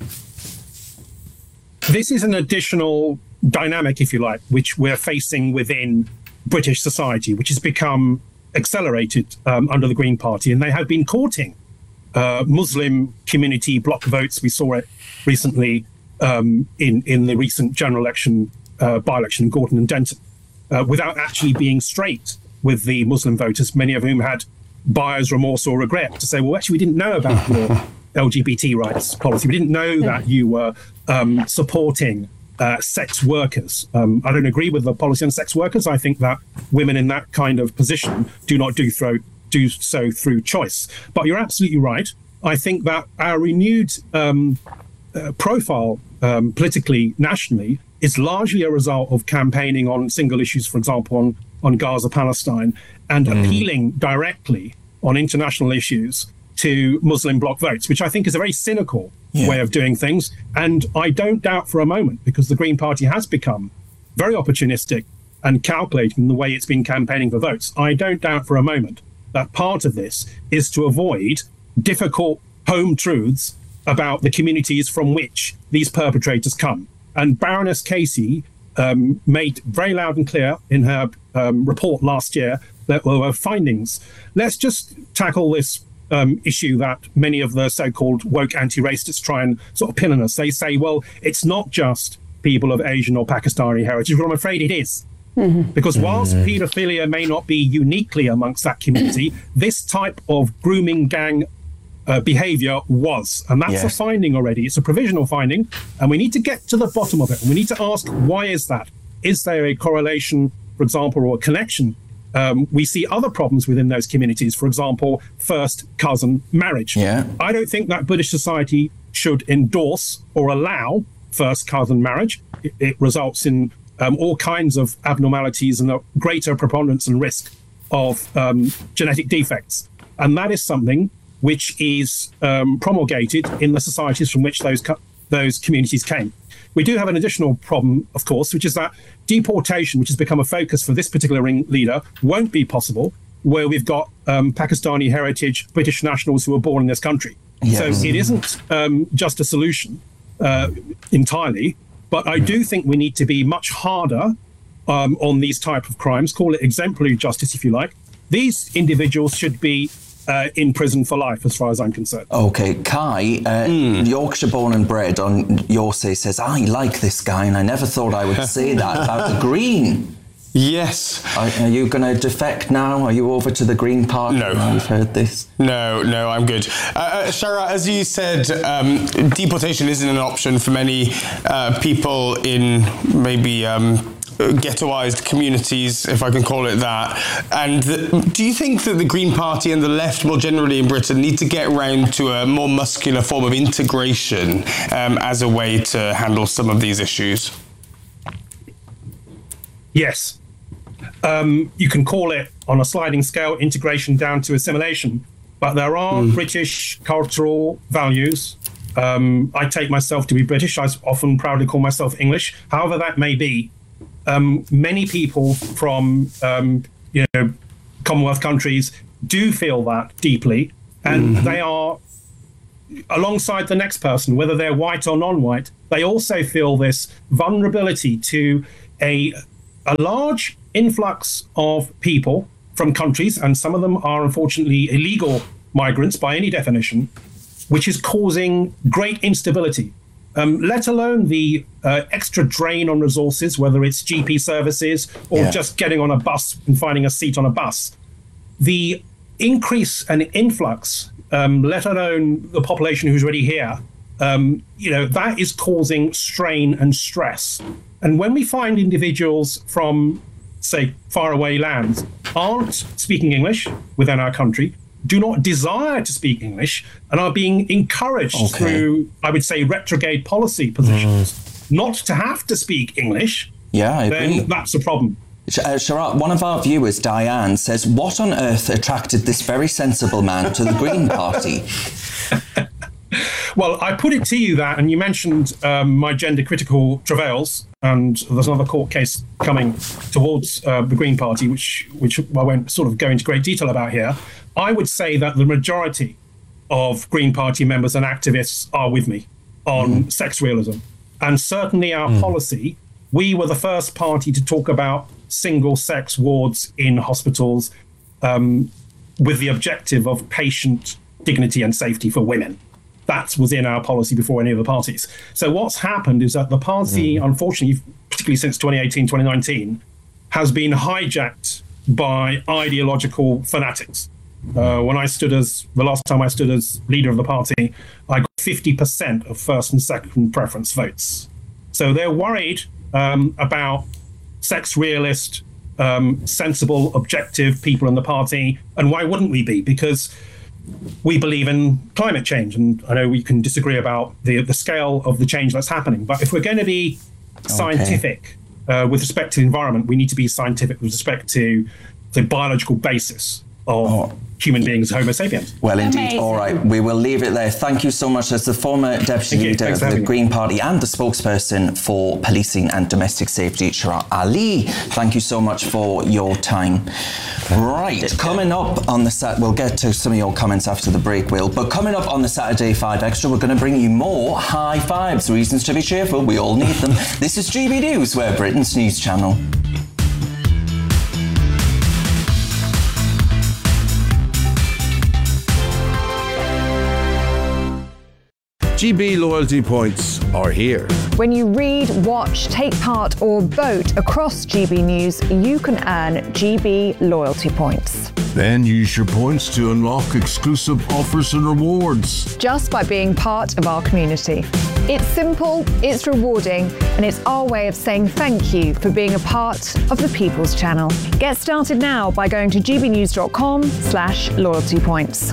This is an additional dynamic, if you like, which we're facing within British society, which has become accelerated um, under the Green Party. And they have been courting uh, Muslim community bloc votes. We saw it recently um, in, in the recent general election, uh, by-election in Gorton and Denton, uh, without actually being straight with the Muslim voters, many of whom had buyer's remorse or regret to say, well, actually, we didn't know about your L G B T rights policy. We didn't know that you were um, supporting uh, sex workers. Um, I don't agree with the policy on sex workers. I think that women in that kind of position do not do, through, do so through choice. But you're absolutely right. I think that our renewed um, uh, profile um, politically, nationally, is largely a result of campaigning on single issues, for example, on, on Gaza, Palestine, and mm. appealing directly on international issues to Muslim bloc votes, which I think is a very cynical yeah. way of doing things. And I don't doubt for a moment, because the Green Party has become very opportunistic and calculating in the way it's been campaigning for votes, I don't doubt for a moment that part of this is to avoid difficult home truths about the communities from which these perpetrators come. And Baroness Casey um, made very loud and clear in her um, report last year that there were findings. Let's just tackle this Um, issue that many of the so-called woke anti-racists try and sort of pin on us. They say, well, it's not just people of Asian or Pakistani heritage, but I'm afraid it is. Mm-hmm. Because whilst mm-hmm. paedophilia may not be uniquely amongst that community, this type of grooming gang uh, behaviour was. And that's yes. a finding already. It's a provisional finding. And we need to get to the bottom of it. And we need to ask, why is that? Is there a correlation, for example, or a connection? Um, we see other problems within those communities, for example, first cousin marriage. Yeah. I don't think that British society should endorse or allow first cousin marriage. It, it results in um, all kinds of abnormalities and a greater preponderance and risk of um, genetic defects. And that is something which is um, promulgated in the societies from which those co- those communities came. We do have an additional problem, of course, which is that deportation, which has become a focus for this particular ringleader, won't be possible where we've got um, Pakistani heritage British nationals who were born in this country. Yes. So it isn't um, just a solution uh, entirely, but I do think we need to be much harder um, on these type of crimes, call it exemplary justice, if you like. These individuals should be Uh, in prison for life, as far as I'm concerned. Okay, Kai, uh, mm. Yorkshire born and bred on Your Say says, I like this guy, and I never thought I would say that about the Green. Yes. Are, are you going to defect now? Are you over to the Green Party? No. Now you've heard this? No, no, I'm good. Uh, uh, Shara, as you said, um, deportation isn't an option for many uh, people in maybe... Um, ghettoised communities, if I can call it that. And the, do you think that the Green Party and the left more generally in Britain need to get around to a more muscular form of integration um, as a way to handle some of these issues? Yes. Um, you can call it, on a sliding scale, integration down to assimilation. But there are mm. British cultural values. Um, I take myself to be British. I often proudly call myself English. However that may be, um, many people from um, you know, Commonwealth countries do feel that deeply. And mm-hmm. they are, alongside the next person, whether they're white or non-white, they also feel this vulnerability to a, a large influx of people from countries, and some of them are unfortunately illegal migrants by any definition, which is causing great instability, um, let alone the uh, extra drain on resources, whether it's G P services or yeah. just getting on a bus and finding a seat on a bus. The increase and influx, um, let alone the population who's already here, um, you know, that is causing strain and stress. And when we find individuals from, say, faraway lands aren't speaking English within our country, do not desire to speak English, and are being encouraged okay. through, I would say, retrograde policy positions mm. not to have to speak English, yeah, I then agree. That's a problem. Uh, Sharat, one of our viewers, Diane, says, what on earth attracted this very sensible man to the Green Party? Well, I put it to you that, and you mentioned um, my gender-critical travails, and there's another court case coming towards uh, the Green Party, which which I won't sort of go into great detail about here. I would say that the majority of Green Party members and activists are with me on mm. sex realism. And certainly our mm. policy, we were the first party to talk about single-sex wards in hospitals um, with the objective of patient dignity and safety for women. That was in our policy before any of the parties. So what's happened is that the party, mm. unfortunately, particularly since twenty eighteen, twenty nineteen, has been hijacked by ideological fanatics. Uh, when I stood as, the last time I stood as leader of the party, I got fifty percent of first and second preference votes. So they're worried um, about sex realist, um, sensible, objective people in the party. And why wouldn't we be? Because we believe in climate change, and I know we can disagree about the the scale of the change that's happening. But if we're going to be scientific okay. uh, with respect to the environment, we need to be scientific with respect to the biological basis of oh. human beings, Homo sapiens. Well, indeed. Amazing. All right, we will leave it there. Thank you so much. As the former deputy leader of the Green Party and the spokesperson for policing and domestic safety, Sharat Ali, thank you so much for your time. Right, coming up on the Sat, we'll get to some of your comments after the break, Will, but coming up on the Saturday five Extra, we're going to bring you more high fives, reasons to be cheerful. We all need them. This is G B News, we're Britain's news channel. G B loyalty points are here. When you read, watch, take part or vote across G B News, you can earn G B loyalty points. Then use your points to unlock exclusive offers and rewards. Just by being part of our community. It's simple, it's rewarding, and it's our way of saying thank you for being a part of the People's Channel. Get started now by going to gbnews.com slash loyalty points.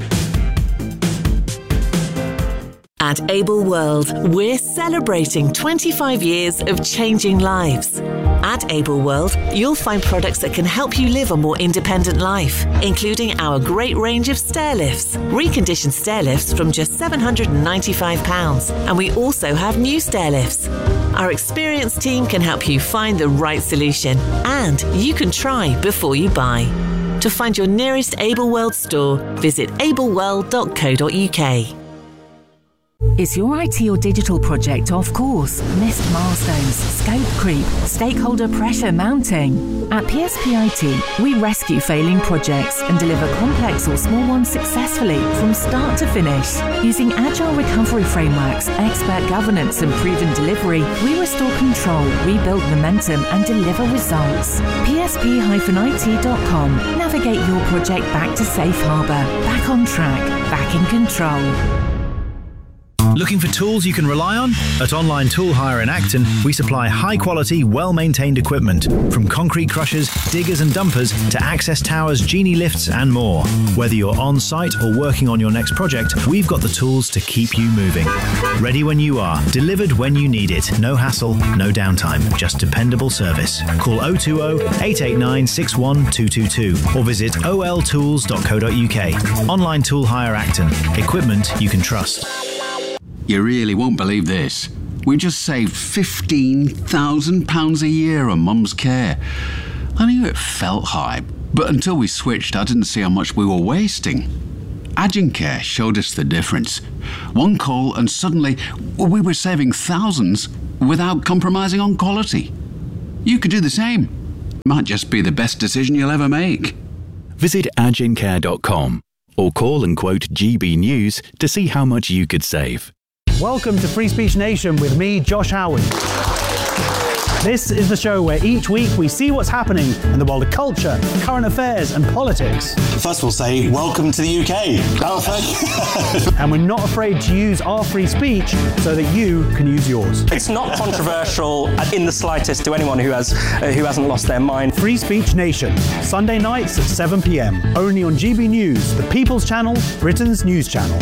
At Able World, we're celebrating twenty-five years of changing lives. At Able World, you'll find products that can help you live a more independent life, including our great range of stair lifts, reconditioned stair lifts from just seven hundred ninety-five pounds, and we also have new stair lifts. Our experienced team can help you find the right solution, and you can try before you buy. To find your nearest Able World store, visit able world dot co dot uk. Is your I T or digital project off course? Missed milestones, scope creep, stakeholder pressure mounting? At P S P I T, we rescue failing projects and deliver complex or small ones successfully from start to finish. Using agile recovery frameworks, expert governance and proven delivery, we restore control, rebuild momentum and deliver results. P S P I T dot com. Navigate your project back to safe harbour, back on track, back in control. Looking for tools you can rely on? At Online Tool Hire in Acton, we supply high-quality, well-maintained equipment, from concrete crushers, diggers and dumpers to access towers, genie lifts and more. Whether you're on-site or working on your next project, we've got the tools to keep you moving. Ready when you are, delivered when you need it. No hassle, no downtime, just dependable service. Call oh two oh, eight eight nine, six one two two two or visit o l tools dot co dot u k. Online Tool Hire Acton. Equipment you can trust. You really won't believe this. We just saved fifteen thousand pounds a year on Mum's care. I knew it felt high, but until we switched, I didn't see how much we were wasting. Agincare showed us the difference. One call and suddenly we were saving thousands without compromising on quality. You could do the same. Might just be the best decision you'll ever make. Visit agincare dot com or call and quote G B News to see how much you could save. Welcome to Free Speech Nation with me, Josh Howard. This is the show where each week we see what's happening in the world of culture, current affairs and politics. First we'll say welcome to the U K. Oh, thank you. And we're not afraid to use our free speech so that you can use yours. It's not controversial in the slightest to anyone who has uh, who hasn't lost their mind. Free Speech Nation, Sunday nights at seven p m, only on G B News, the People's Channel, Britain's news channel.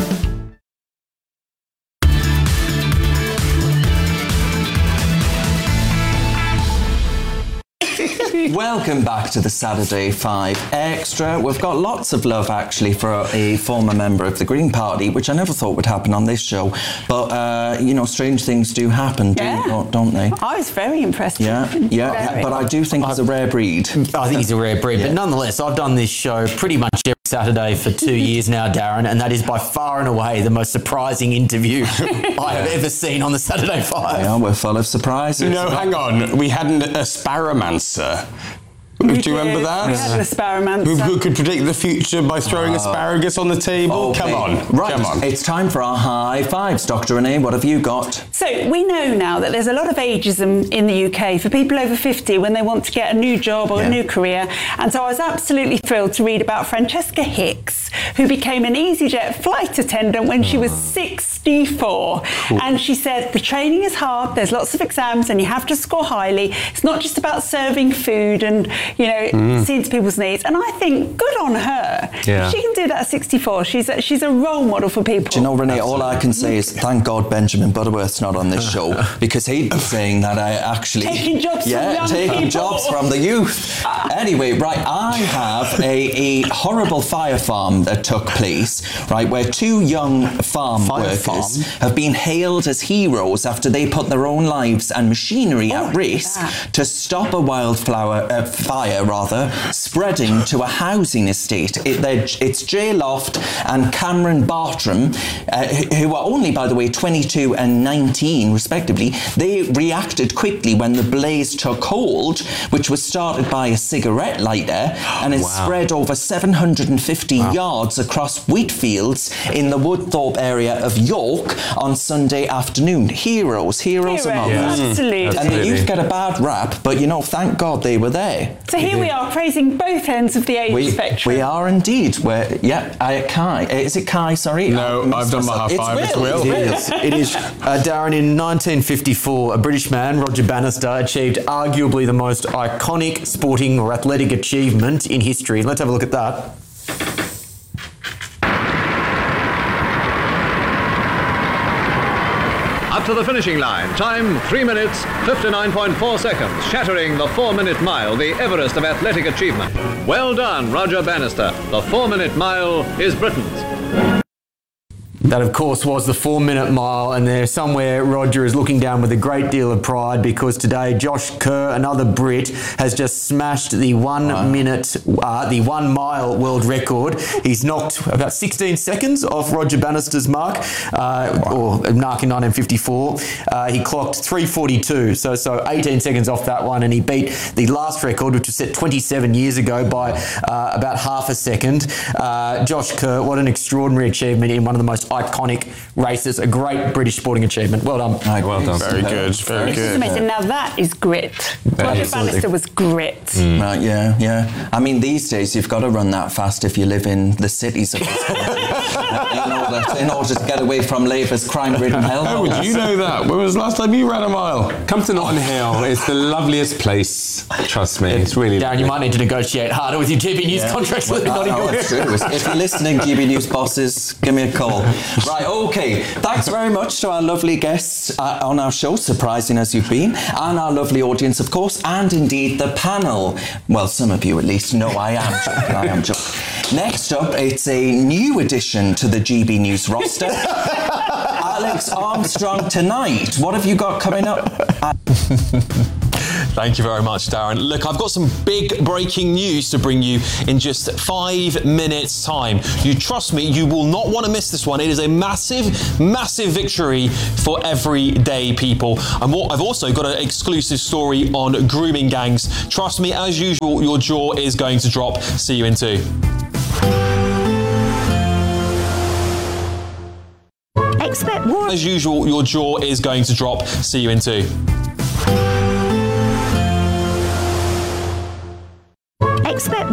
Welcome back to the Saturday Five Extra. We've got lots of love actually for a former member of the Green Party, which I never thought would happen on this show. But, uh, you know, strange things do happen, do, Yeah. don't they? I was very impressed. Yeah, yeah, Very. but I do think he's a rare breed. I think he's a rare breed, Yeah. but nonetheless, I've done this show pretty much every Saturday for two years now, Darren, and that is by far and away the most surprising interview I have ever seen on the Saturday Five. Yeah, we're full of surprises. No, hang on. We had an asparamancer. We Do you remember did. that? We had an asparamancer. Who, who could predict the future by throwing Oh. asparagus on the table? Okay. Come on. Right, Come on. it's time for our high fives. Doctor Renee, what have you got? So we know now that there's a lot of ageism in the U K for people over fifty when they want to get a new job or Yeah. a new career. And so I was absolutely thrilled to read about Francesca Hicks, who became an EasyJet flight attendant when she was sixty-four. Cool. And she said the training is hard, there's lots of exams and you have to score highly. It's not just about serving food and, you know, Mm. seeing to people's needs. And I think good on her. Yeah. If she can do that at sixty-four, she's a, she's a role model for people. Do you know, Renee, all I can say is thank God Benjamin Butterworth's not on this show, because he'd be saying that I actually... Taking jobs from yeah, young taking people. jobs from the youth. Anyway, right, I have a, a horrible fire farm that took place, right, where two young farm Fire workers farm? have been hailed as heroes after they put their own lives and machinery Oh, at risk to stop a wildflower uh, fire, rather, spreading to a housing estate. It, they're- it's Jay Loft and Cameron Bartram, uh, who who are only, by the way, twenty-two and nineteen, respectively. They reacted quickly when the blaze took hold, which was started by a cigarette lighter, and it Wow. spread over seven hundred fifty yards across wheat fields in the Woodthorpe area of York on Sunday afternoon. Heroes, heroes Heroes, among yeah. us. Absolutely. And the Absolutely. youth get a bad rap, but you know, thank God they were there. So here we are praising both ends of the age We, spectrum. we are indeed. We're, yeah, I, Kai. uh, Is it Kai? Sorry. No, I I've done my missed high myself. five. It's Will. Will. It is. It is. Uh, Darren, in nineteen fifty-four, a British man, Roger Bannister, achieved arguably the most iconic sporting or athletic achievement in history. Let's have a look at that. Up to the finishing line. Time three minutes, fifty-nine point four seconds, shattering the four-minute mile, the Everest of athletic achievement. Well done, Roger Bannister. The four-minute mile is Britain's. That, of course, was the four-minute mile, and there somewhere Roger is looking down with a great deal of pride because today Josh Kerr, another Brit, has just smashed the one-minute, uh, the one-mile world record. He's knocked about sixteen seconds off Roger Bannister's mark, uh, or mark in nineteen fifty-four. Uh, he clocked three forty-two, so so eighteen seconds off that one, and he beat the last record, which was set twenty-seven years ago by uh, about half a second. Uh, Josh Kerr, what an extraordinary achievement in one of the most iconic races. A great British sporting achievement. Well done. Well done. Very good. Very This is good. amazing. Now that is grit. Roger Absolutely. Bannister was grit. Right, yeah, yeah. I mean, these days you've got to run that fast if you live in the cities of this country in, order, in order to get away from Labour's crime-ridden hell. How would you know that? When was the last time you ran a mile? Come to Notting Hill. It's the loveliest place. Trust me, it's really Darren, you might need to negotiate harder with your G B News Yeah. contracts with Well, Notting no, Hill. it's true. If you're listening, G B News bosses, give me a call. Right, okay. Thanks very much to our lovely guests uh, on our show, surprising as you've been, and our lovely audience, of course, and indeed the panel. Well, some of you at least know I am joking. I am joking. Next up, it's a new addition to the G B News roster. Alex Armstrong tonight. What have you got coming up? Thank you very much, Darren. Look, I've got some big breaking news to bring you in just five minutes' time. You trust me, you will not want to miss this one. It is a massive, massive victory for everyday people. And what, I've also got an exclusive story on grooming gangs. Trust me, as usual, your jaw is going to drop. See you in two. Expect war. As usual, your jaw is going to drop. See you in two. Expect